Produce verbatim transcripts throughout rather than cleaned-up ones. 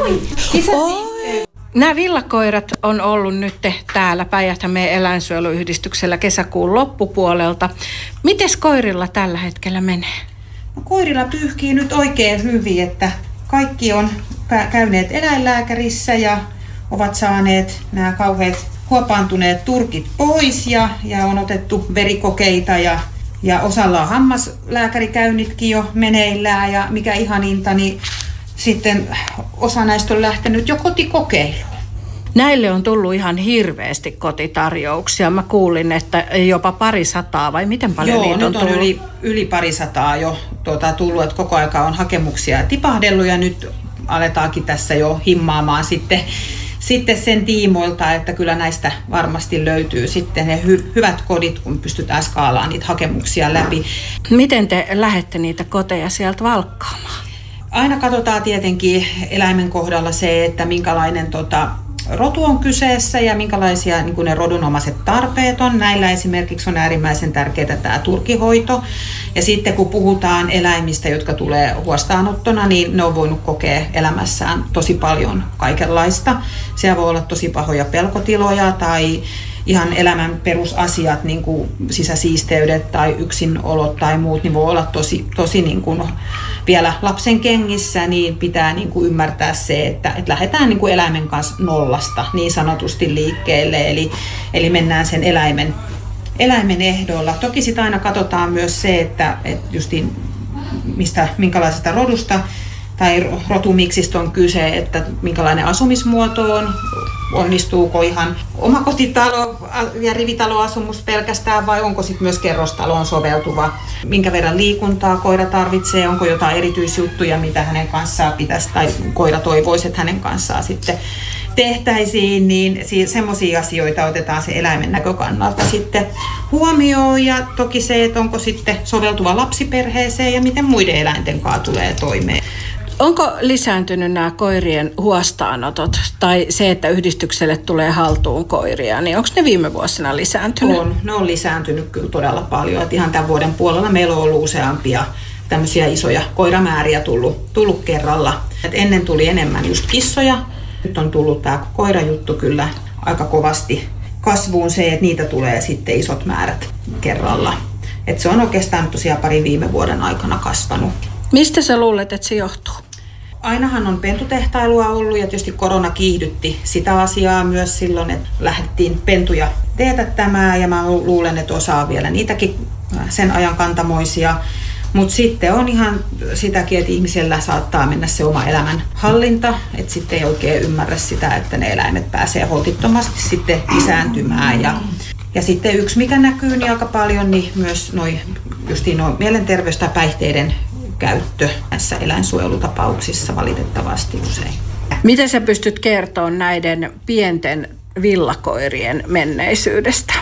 Nämä villakoirat on ollut nyt täällä Päijät-Hämeen eläinsuojeluyhdistyksellä kesäkuun loppupuolelta. Mites koirilla tällä hetkellä menee? No, koirilla pyyhkii nyt oikein hyvin, että kaikki on käyneet eläinlääkärissä ja ovat saaneet nämä kauheat huopaantuneet turkit pois ja, ja on otettu verikokeita ja, ja osalla on hammaslääkärikäynnitkin jo meneillään ja mikä ihaninta, niin sitten osa näistä on lähtenyt jo kotikokeiluun. Näille on tullut ihan hirveästi kotitarjouksia. Mä kuulin, että jopa pari sataa, vai miten paljon Joo, niitä on nyt on tullut? yli, yli pari sataa jo tuota, tullut, että koko aika on hakemuksia tipahdellut ja nyt aletaankin tässä jo himmaamaan sitten, sitten sen tiimoilta, että kyllä näistä varmasti löytyy sitten ne hy- hyvät kodit, kun pystytään skaalaamaan niitä hakemuksia läpi. Miten te lähdette niitä koteja sieltä valkkaamaan? Aina katsotaan tietenkin eläimen kohdalla se, että minkälainen tota, rotu on kyseessä ja minkälaisia niin kuin ne rodunomaiset tarpeet on. Näillä esimerkiksi on äärimmäisen tärkeää tämä turkihoito. Ja sitten kun puhutaan eläimistä, jotka tulee huostaanottona, niin ne on voinut kokea elämässään tosi paljon kaikenlaista. Siellä voi olla tosi pahoja pelkotiloja tai ihan elämän perusasiat, niin kuin sisäsiisteydet tai yksinolot tai muut, niin voi olla tosi, tosi niin kuin vielä lapsen kengissä, niin pitää niin kuin ymmärtää se, että, että lähdetään niin kuin eläimen kanssa nollasta niin sanotusti liikkeelle, eli, eli mennään sen eläimen, eläimen ehdoilla. Toki sitä aina katsotaan myös se, että, että justiin mistä, minkälaisesta rodusta tai rotumiksistä on kyse, että minkälainen asumismuoto on, onnistuuko ihan omakotitalo ja rivitaloasumus pelkästään vai onko sitten myös kerrostaloon soveltuva, minkä verran liikuntaa koira tarvitsee, onko jotain erityisjuttuja, mitä hänen kanssaan pitäisi tai koira toivoisi, että hänen kanssaan sitten tehtäisiin, niin semmoisia asioita otetaan se eläimen näkökannalta sitten huomioon ja toki se, että onko sitten soveltuva lapsiperheeseen ja miten muiden eläinten kanssa tulee toimeen. Onko lisääntynyt nämä koirien huostaanotot tai se, että yhdistykselle tulee haltuun koiria, niin onko ne viime vuosina lisääntynyt? On, ne on lisääntynyt kyllä todella paljon. Että ihan tämän vuoden puolella meillä on ollut useampia tämmöisiä isoja koiramääriä tullut, tullut kerralla. Et ennen tuli enemmän just kissoja. Nyt on tullut tämä koirajuttu kyllä aika kovasti kasvuun se, että niitä tulee sitten isot määrät kerralla. Et se on oikeastaan tosiaan parin viime vuoden aikana kasvanut. Mistä sä luulet, että se johtuu? Ainahan on pentutehtailua ollut ja tietysti korona kiihdytti sitä asiaa myös silloin, että lähdettiin pentuja teetättämään ja mä luulen, että osaa vielä niitäkin sen ajan kantamoisia. Mutta sitten on ihan sitäkin, että ihmisellä saattaa mennä se oma elämän hallinta, että sitten ei oikein ymmärrä sitä, että ne eläimet pääsee holtittomasti sitten lisääntymään. Ja, ja sitten yksi, mikä näkyy niin aika paljon, niin myös noi, justiin noi mielenterveys- tai päihteiden käyttö näissä eläinsuojelutapauksissa valitettavasti usein. Miten sä pystyt kertomaan näiden pienten villakoirien menneisyydestä?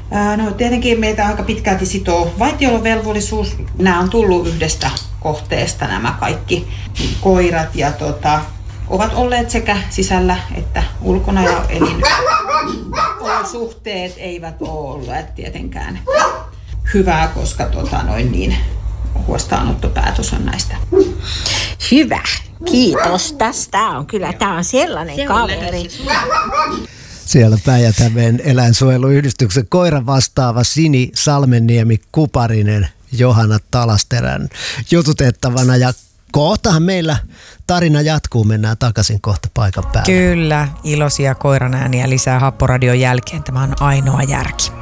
No tietenkin meitä aika pitkälti sitoo vaitiolovelvollisuus. Nämä on tullut yhdestä kohteesta nämä kaikki koirat ja tota, ovat olleet sekä sisällä että ulkona ja elinolosuhteet eivät ole olleet tietenkään hyvää, koska tota, noin niin, huostaanottopäätös on näistä. Hyvä. Kiitos tästä. On kyllä, tämä on sellainen Se kaveri. Siellä Päijät-Hämeen eläinsuojeluyhdistyksen koiran vastaava Sini Salmenniemi-Kuparinen Johanna Talasterän jututettavana. Ja kohtahan meillä tarina jatkuu, mennään takaisin kohta paikan päälle. Kyllä, iloisia koiran ääniä lisää Happoradion jälkeen. Tämä on Ainoa järki.